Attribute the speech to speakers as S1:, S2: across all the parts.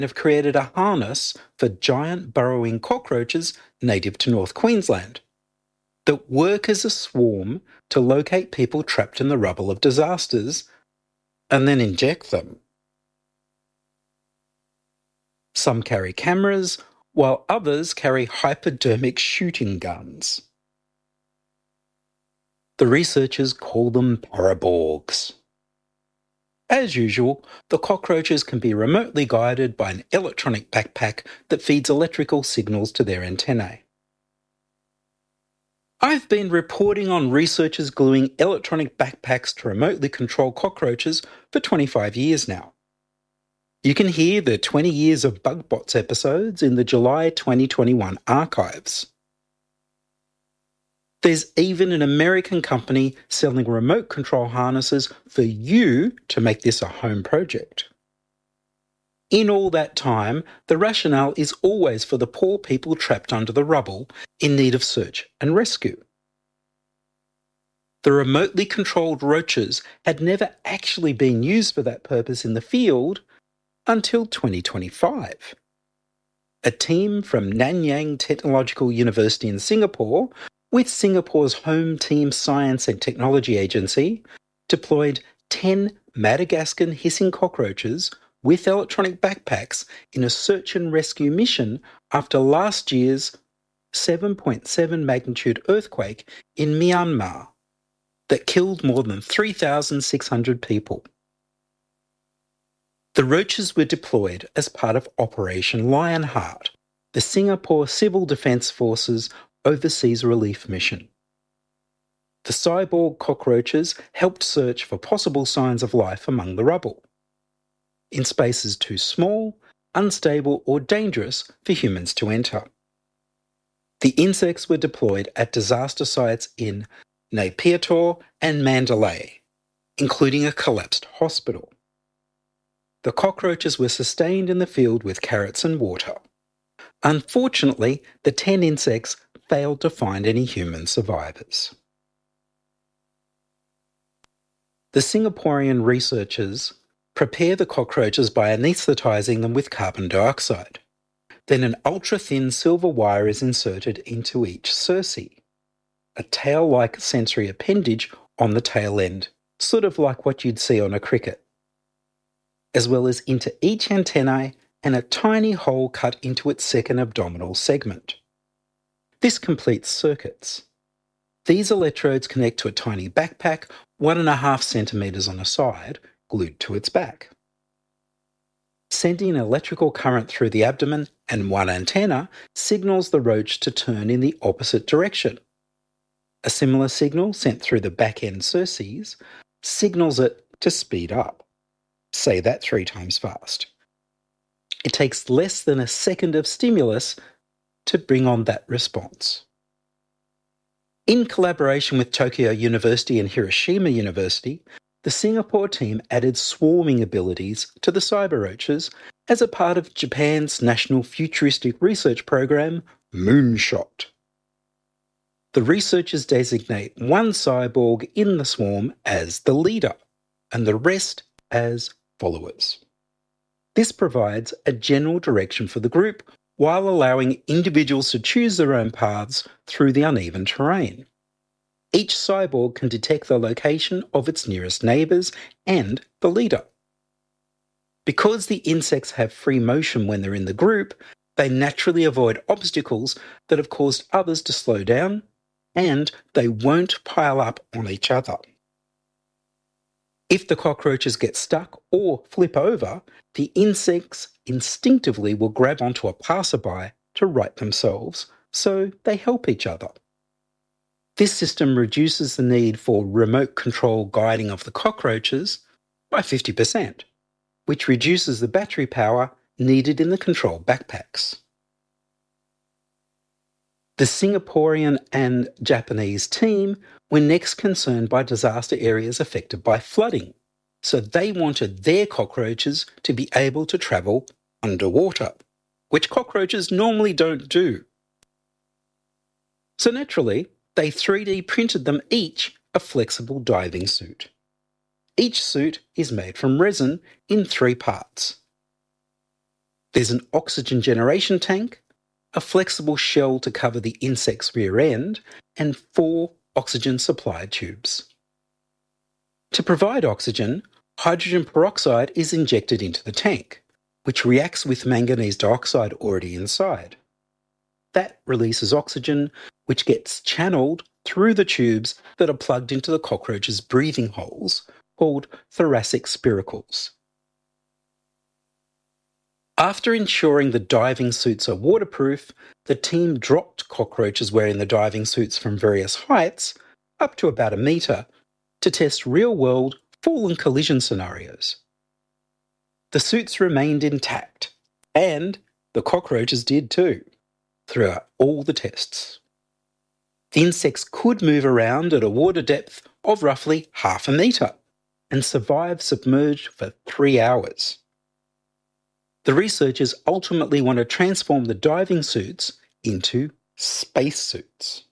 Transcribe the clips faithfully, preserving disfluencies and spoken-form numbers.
S1: have created a harness for giant burrowing cockroaches native to North Queensland that work as a swarm to locate people trapped in the rubble of disasters and then inject them. Some carry cameras, while others carry hypodermic shooting guns. The researchers call them paraborgs. As usual, the cockroaches can be remotely guided by an electronic backpack that feeds electrical signals to their antennae. I've been reporting on researchers gluing electronic backpacks to remotely control cockroaches for twenty-five years now. You can hear the twenty years of BugBots episodes in the July twenty twenty-one archives. There's even an American company selling remote control harnesses for you to make this a home project. In all that time, the rationale is always for the poor people trapped under the rubble in need of search and rescue. The remotely controlled roaches had never actually been used for that purpose in the field until twenty twenty-five. A team from Nanyang Technological University in Singapore, with Singapore's Home Team Science and Technology Agency, deployed ten Madagascan hissing cockroaches with electronic backpacks in a search and rescue mission after last year's seven point seven magnitude earthquake in Myanmar that killed more than three thousand six hundred people. The roaches were deployed as part of Operation Lionheart, the Singapore Civil Defence Force's overseas relief mission. The cyborg cockroaches helped search for possible signs of life among the rubble, in spaces too small, unstable or dangerous for humans to enter. The insects were deployed at disaster sites in Naypyidaw and Mandalay, including a collapsed hospital. The cockroaches were sustained in the field with carrots and water. Unfortunately, the ten insects failed to find any human survivors. The Singaporean researchers prepare the cockroaches by anaesthetising them with carbon dioxide. Then an ultra-thin silver wire is inserted into each cerci, a tail-like sensory appendage on the tail end, sort of like what you'd see on a cricket, as well as into each antennae and a tiny hole cut into its second abdominal segment. This completes circuits. These electrodes connect to a tiny backpack, one and a half centimetres on a side, glued to its back. Sending an electrical current through the abdomen and one antenna signals the roach to turn in the opposite direction. A similar signal sent through the back-end cerces signals it to speed up. Say that three times fast. It takes less than a second of stimulus to bring on that response. In collaboration with Tokyo University and Hiroshima University, the Singapore team added swarming abilities to the cyber roaches as a part of Japan's National Futuristic Research Program, Moonshot. The researchers designate one cyborg in the swarm as the leader and the rest as followers. This provides a general direction for the group while allowing individuals to choose their own paths through the uneven terrain. Each cyborg can detect the location of its nearest neighbours and the leader. Because the insects have free motion when they're in the group, they naturally avoid obstacles that have caused others to slow down, and they won't pile up on each other. If the cockroaches get stuck or flip over, the insects instinctively will grab onto a passerby to right themselves, so they help each other. This system reduces the need for remote control guiding of the cockroaches by fifty percent, which reduces the battery power needed in the control backpacks. The Singaporean and Japanese team were next concerned by disaster areas affected by flooding, so they wanted their cockroaches to be able to travel underwater, which cockroaches normally don't do. So naturally, they three D printed them each a flexible diving suit. Each suit is made from resin in three parts. There's an oxygen generation tank, a flexible shell to cover the insect's rear end, and four oxygen supply tubes. To provide oxygen, hydrogen peroxide is injected into the tank, which reacts with manganese dioxide already inside. That releases oxygen, which gets channeled through the tubes that are plugged into the cockroach's breathing holes, called thoracic spiracles. After ensuring the diving suits are waterproof, the team dropped cockroaches wearing the diving suits from various heights, up to about a metre, to test real-world fall and collision scenarios. The suits remained intact, and the cockroaches did too, throughout all the tests. The insects could move around at a water depth of roughly half a metre and survive submerged for three hours. The researchers ultimately want to transform the diving suits into spacesuits.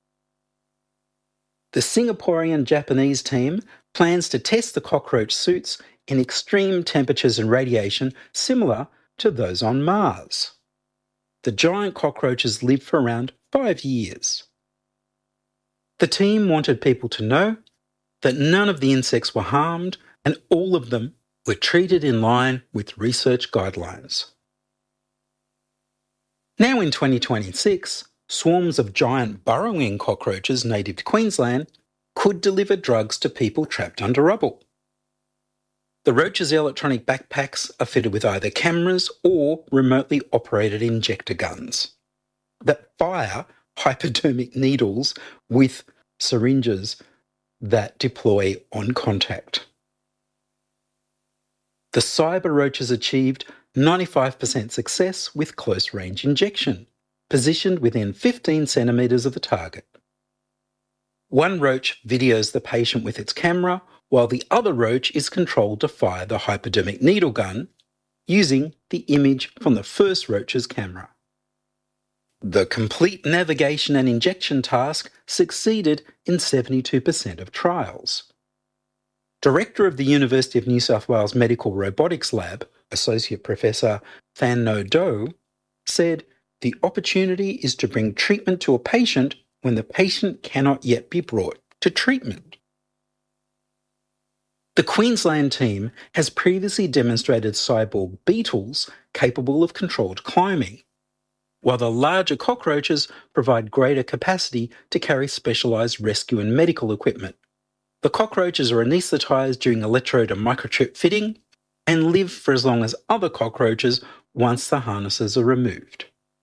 S1: The Singaporean-Japanese team plans to test the cockroach suits in extreme temperatures and radiation similar to those on Mars. The giant cockroaches live for around five years. The team wanted people to know that none of the insects were harmed and all of them were treated in line with research guidelines. Now in twenty twenty-six, swarms of giant burrowing cockroaches native to Queensland could deliver drugs to people trapped under rubble. The roaches' electronic backpacks are fitted with either cameras or remotely operated injector guns that fire hypodermic needles with syringes that deploy on contact. The cyber roaches achieved ninety-five percent success with close-range injection, positioned within fifteen centimetres of the target. One roach videos the patient with its camera, while the other roach is controlled to fire the hypodermic needle gun using the image from the first roach's camera. The complete navigation and injection task succeeded in seventy-two percent of trials. Director of the University of New South Wales Medical Robotics Lab, Associate Professor Than No Do, said the opportunity is to bring treatment to a patient when the patient cannot yet be brought to treatment. The Queensland team has previously demonstrated cyborg beetles capable of controlled climbing, while the larger cockroaches provide greater capacity to carry specialised rescue and medical equipment. The cockroaches are anaesthetised during electrode and microchip fitting and live for as long as other cockroaches once the harnesses are removed.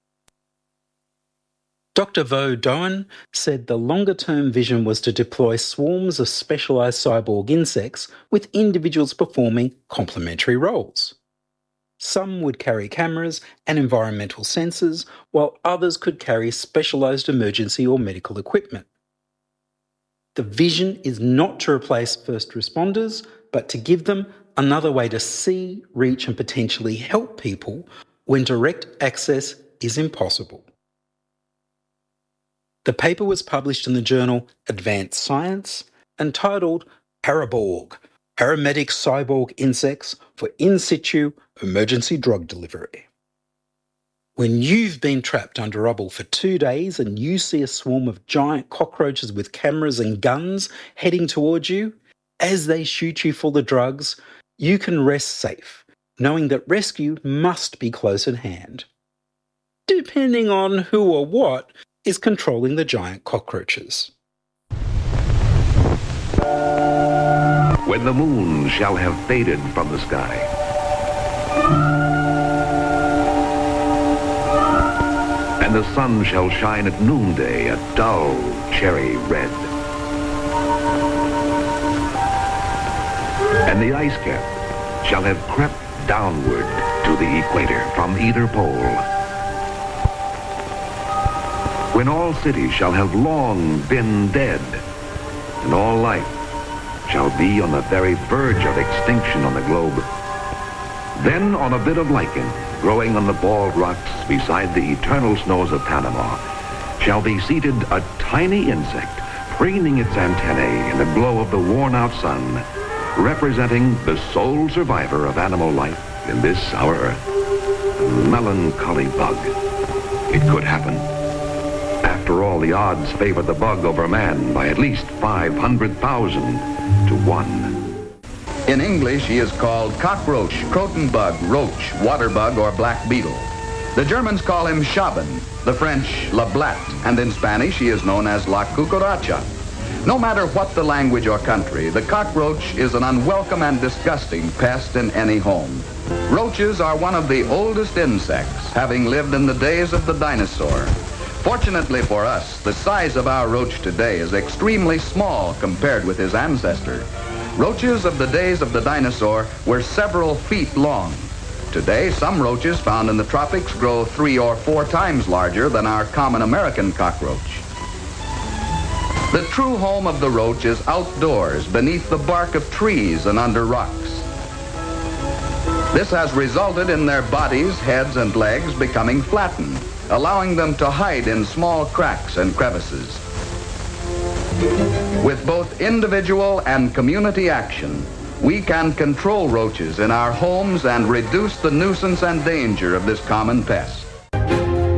S1: Doctor Vo Doan said the longer-term vision was to deploy swarms of specialised cyborg insects with individuals performing complementary roles. Some would carry cameras and environmental sensors, while others could carry specialised emergency or medical equipment. The vision is not to replace first responders, but to give them another way to see, reach and potentially help people when direct access is impossible. The paper was published in the journal Advanced Science and titled Paraborg, Paramedic Cyborg Insects for In Situ Emergency Drug Delivery. When you've been trapped under rubble for two days and you see a swarm of giant cockroaches with cameras and guns heading towards you, as they shoot you full of drugs, you can rest safe, knowing that rescue must be close at hand. Depending on who or what is controlling the giant cockroaches.
S2: When the moon shall have faded from the sky, and the sun shall shine at noonday a dull cherry red, and the ice cap shall have crept downward to the equator from either pole, when all cities shall have long been dead, and all life shall be on the very verge of extinction on the globe, then on a bit of lichen growing on the bald rocks beside the eternal snows of Panama shall be seated a tiny insect preening its antennae in the glow of the worn-out sun, representing the sole survivor of animal life in this our earth. and melancholy bug. It could happen. After all, the odds favor the bug over man by at least five hundred thousand to one.
S3: In English, he is called cockroach, croton bug, roach, water bug, or black beetle. The Germans call him Schaben, the French La Blatte, and in Spanish he is known as La Cucaracha. No matter what the language or country, the cockroach is an unwelcome and disgusting pest in any home. Roaches are one of the oldest insects, having lived in the days of the dinosaur. Fortunately for us, the size of our roach today is extremely small compared with his ancestor. Roaches of the days of the dinosaur were several feet long. Today, some roaches found in the tropics grow three or four times larger than our common American cockroach. The true home of the roach is outdoors, beneath the bark of trees and under rocks. This has resulted in their bodies, heads, and legs becoming flattened, allowing them to hide in small cracks and crevices. With both individual and community action, we can control roaches in our homes and reduce the nuisance and danger of this common pest.